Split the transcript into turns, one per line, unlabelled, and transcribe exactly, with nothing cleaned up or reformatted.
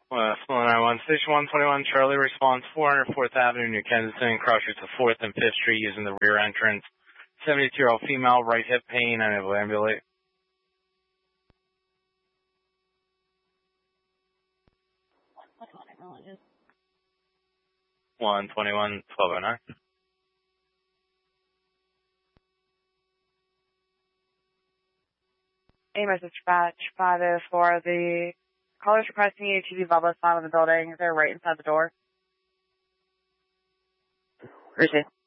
West one nine one, Station one twenty-one, Charlie response, four hundred fourth Avenue, New Kensington, cross to fourth and fifth Street using the rear entrance. seventy-two-year-old female, right hip pain, unable to ambulate. one twenty-one, twelve oh nine.
Amos Dispatch five oh four. The caller's requesting you to be bubble sign in the building. They're right inside the door.
Where's it?